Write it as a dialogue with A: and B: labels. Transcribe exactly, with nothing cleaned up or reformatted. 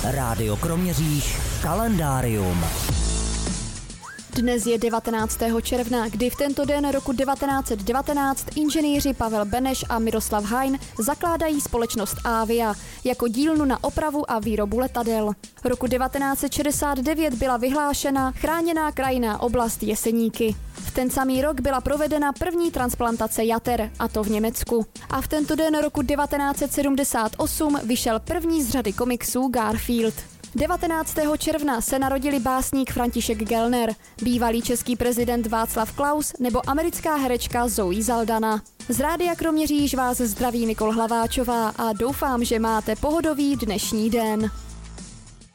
A: Rádio Kroměříž kalendárium.
B: Dnes je devatenáctého června, kdy v tento den roku devatenáct set devatenáct inženýři Pavel Beneš a Miroslav Hein zakládají společnost Avia jako dílnu na opravu a výrobu letadel. Roku devatenáct set šedesát devět byla vyhlášena chráněná krajinná oblast Jeseníky. V ten samý rok byla provedena první transplantace jater, a to v Německu. A v tento den roku devatenáct set sedmdesát osm vyšel první z řady komiksů Garfield. devatenáctého června se narodili básník František Gelner, bývalý český prezident Václav Klaus nebo americká herečka Zoe Saldana. Z Rádia Kroměříž vás zdraví Nikol Hlaváčová a doufám, že máte pohodový dnešní den.